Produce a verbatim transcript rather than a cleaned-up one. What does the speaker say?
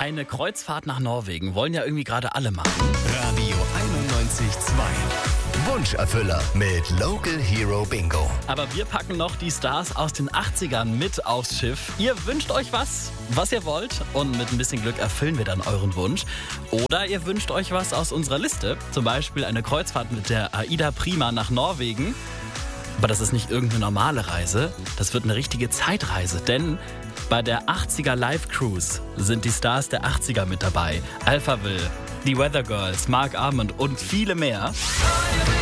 Eine Kreuzfahrt nach Norwegen wollen ja irgendwie gerade alle machen. Radio einundneunzig Komma zwei. Wunscherfüller mit Local Hero Bingo. Aber wir packen noch die Stars aus den achtzigern mit aufs Schiff. Ihr wünscht euch was, was ihr wollt, und mit ein bisschen Glück erfüllen wir dann euren Wunsch. Oder ihr wünscht euch was aus unserer Liste, zum Beispiel eine Kreuzfahrt mit der Aida Prima nach Norwegen. Aber das ist nicht irgendeine normale Reise, das wird eine richtige Zeitreise, denn bei der achtziger Live Cruise sind die Stars der achtziger mit dabei. Alphaville, die Weather Girls, Mark Arment und viele mehr.